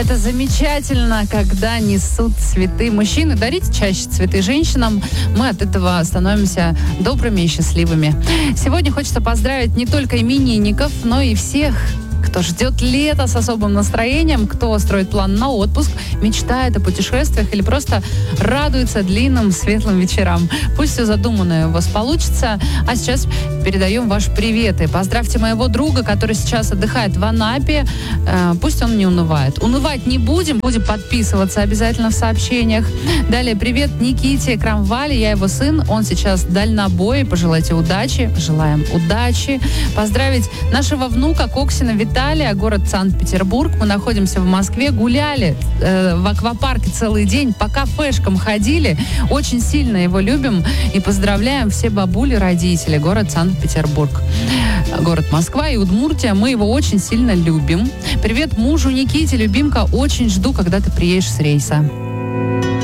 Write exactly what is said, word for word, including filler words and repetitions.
Это замечательно, когда несут цветы мужчины. Дарите чаще цветы женщинам. Мы от этого становимся добрыми и счастливыми. Сегодня хочется поздравить не только именинников, но и всех, кто ждет лета с особым настроением, кто строит план на отпуск, мечтает о путешествиях или просто радуется длинным светлым вечерам. Пусть все задуманное у вас получится. А сейчас передаем ваши приветы. Поздравьте моего друга, который сейчас отдыхает в Анапе. Э, пусть он не унывает. Унывать не будем, будем подписываться обязательно в сообщениях. Далее привет Никите Крамвали, я его сын, он сейчас в дальнобое. Пожелайте удачи. Желаем удачи. Поздравить нашего внука Коксина Виталия, город Санкт-Петербург. Мы находимся в Москве, гуляли э, в аквапарке целый день, по кафешкам ходили. Очень сильно его любим и поздравляем все бабули, родители, город Санкт-Петербург. Город Москва и Удмуртия. Мы его очень сильно любим. Привет мужу Никите, любимка. Очень жду, когда ты приедешь с рейса.